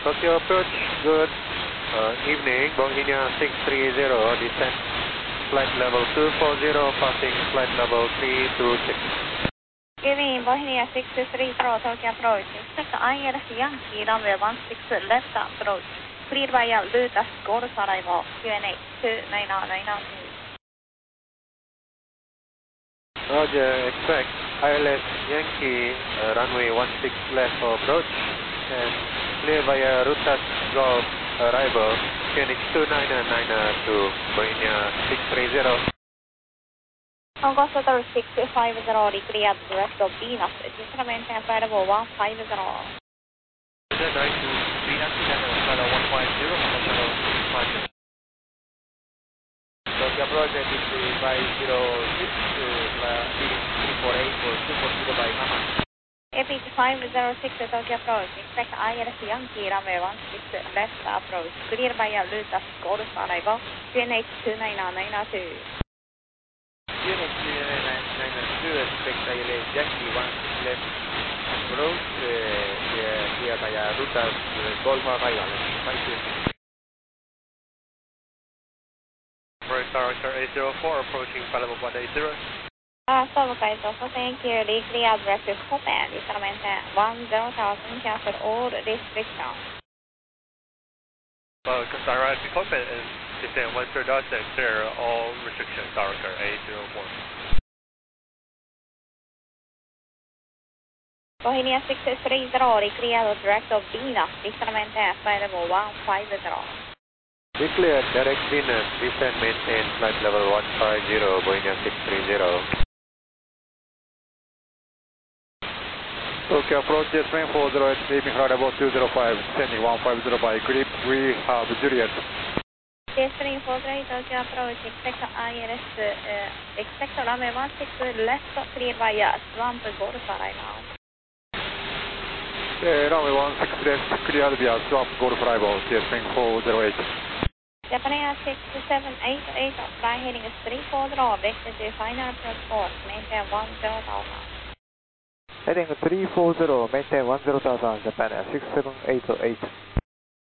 Tokyo approach, good evening, Bohemia 630, descent flight level 240, passing flight level 326. Good evening, Bohemia 630, Tokyo approach, expect ILS Yankee, runway 16 left approach, cleared by Lutas, Golf arrival, QNH 29992. Roger, expect ILS Yankee, runway 16 left for approach, and clear via Rutas Golf arrival, QNH 29992, Bohemia 630. Congo Total 650, cleared the rest of Venus, instrument and flight level 150. Is 923 Yankee, then flight level 150, flight level 650. Tokyo approach at 506, leading 348 for 240 by Mama. APG 506, Tokyo approach, expect ILS Yankee, runway 16 left approach, cleared by Lutas, Golf arrival, QNH 29992. QNH 29992, expect ILS Yankee 16 left approach, cleared by Rutas, Golf arrival. Thank you. Star Oscar 804, approaching flight level 180. Thank you. Cleared breakfast open. Instrument 10,000, cancel all restrictions. Direct cockpit and descent 10,000, clear all restrictions, Star Oscar 804. Bohemia 630, cleared direct of Venus. Instrument 10, flight level 150. Declared direct Venus, descent maintain flight level 150, Bohemia 630. Tokyo approach Jetstream 408, leaving flight level 205, descending 150 by grip, we have Juliet. Jetstream 408, Tokyo approach, expect ILS, expect runway 16 left, cleared by Swamp Golf arrival. Runway 16 left, cleared via Swamp Golf arrival, Jetstream 408. Japan 6788, fly heading 340, vector to final approach course, maintain 10,000. Heading 340, maintain 10,000, Japan 6788.